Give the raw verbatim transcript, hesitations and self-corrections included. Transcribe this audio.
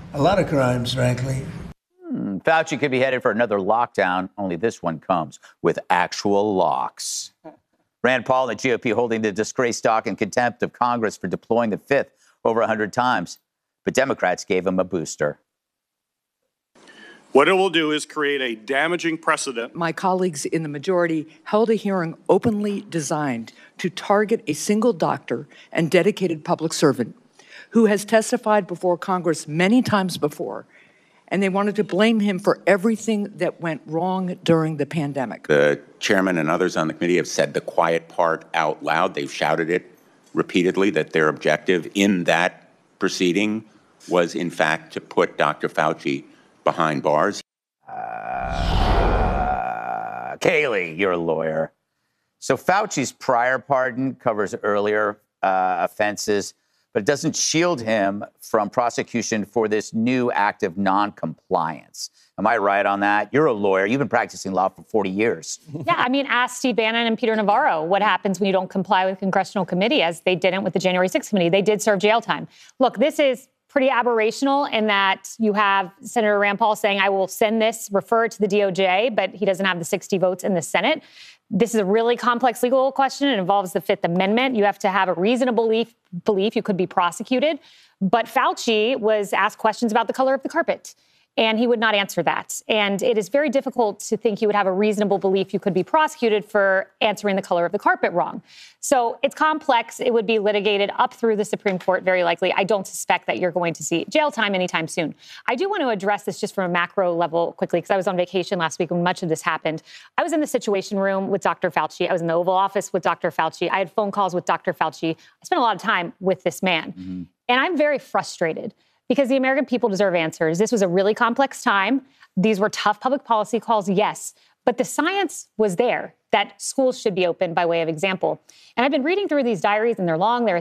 a lot of crimes, frankly. Hmm, Fauci could be headed for another lockdown, only this one comes with actual locks. Rand Paul and the G O P holding the disgrace stock in contempt of Congress for deploying the fifth over one hundred times. But Democrats gave him a booster. What it will do is create a damaging precedent. My colleagues in the majority held a hearing openly designed to target a single doctor and dedicated public servant who has testified before Congress many times before, and they wanted to blame him for everything that went wrong during the pandemic. The chairman and others on the committee have said the quiet part out loud. They've shouted it repeatedly that their objective in that proceeding was, in fact, to put Doctor Fauci behind bars. Uh, Kayleigh, you're a lawyer. So Fauci's prior pardon covers earlier uh, offenses, but it doesn't shield him from prosecution for this new act of noncompliance. Am I right on that? You're a lawyer. You've been practicing law for forty years. Yeah, I mean, ask Steve Bannon and Peter Navarro what happens when you don't comply with congressional committee, as they didn't with the January sixth committee. They did serve jail time. Look, this is pretty aberrational in that you have Senator Rand Paul saying, I will send this, refer it to the D O J, but he doesn't have the sixty votes in the Senate. This is a really complex legal question. It involves the Fifth Amendment. You have to have a reasonable belief, belief you could be prosecuted. But Fauci was asked questions about the color of the carpet, and he would not answer that. And it is very difficult to think you would have a reasonable belief you could be prosecuted for answering the color of the carpet wrong. So it's complex. It would be litigated up through the Supreme Court, very likely. I don't suspect that you're going to see jail time anytime soon. I do want to address this just from a macro level quickly, because I was on vacation last week when much of this happened. I was in the Situation Room with Doctor Fauci. I was in the Oval Office with Doctor Fauci. I had phone calls with Doctor Fauci. I spent a lot of time with this man. Mm-hmm. And I'm very frustrated, because the American people deserve answers. This was a really complex time. These were tough public policy calls, yes. But the science was there that schools should be open by way of example. And I've been reading through these diaries, and they're long. They're